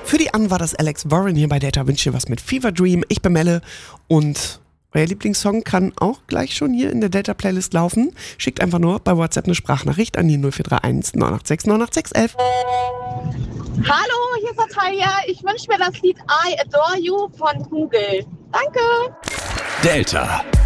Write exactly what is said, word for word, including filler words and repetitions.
Für die An war das Alex Warren hier bei Delta. Wünsche dir was mit Fever Dream. Ich bin Melle und euer Lieblingssong kann auch gleich schon hier in der Delta-Playlist laufen. Schickt einfach nur bei WhatsApp eine Sprachnachricht an die null vier drei eins neun acht sechs neun acht sechs eins eins. Hallo, hier ist Natalia. Ich wünsche mir das Lied I Adore You von Google. Danke. Delta.